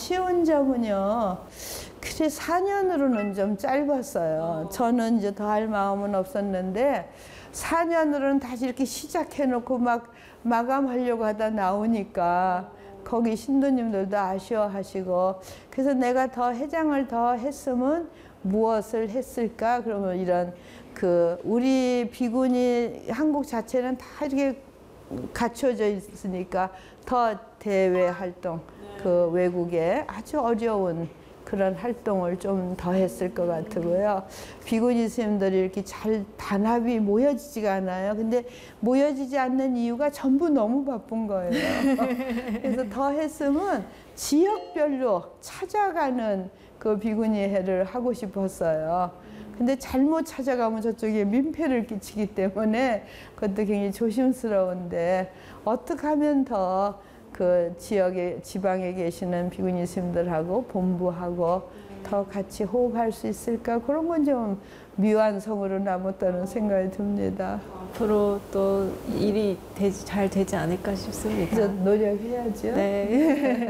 아쉬운 점은요. 그래 4년으로는 좀 짧았어요. 저는 이제 더 할 마음은 없었는데 4년으로는 다시 이렇게 시작해놓고 막 마감하려고 하다 나오니까 거기 신도님들도 아쉬워하시고 그래서 내가 더 해장을 더 했으면 무엇을 했을까? 그러면 이런 그 우리 비구니 한국 자체는 다 이렇게 갖춰져 있으니까 더 대외 활동, 그 외국에 아주 어려운 그런 활동을 좀 더 했을 것 같고요. 비구니 스님들이 이렇게 잘 단합이 모여지지가 않아요. 근데 모여지지 않는 이유가 전부 너무 바쁜 거예요. 그래서 더 했으면 지역별로 찾아가는 그 비구니 회를 하고 싶었어요. 근데 잘못 찾아가면 저쪽에 민폐를 끼치기 때문에 그것도 굉장히 조심스러운데 어떻게 하면 더 그 지역에 지방에 계시는 비구니 스님들하고 본부하고 더 같이 호흡할 수 있을까 그런 건 좀 미완성으로 남았다는 생각이 듭니다. 앞으로 또 일이 잘 되지 않을까 싶습니다. 그래서 노력해야죠. 네.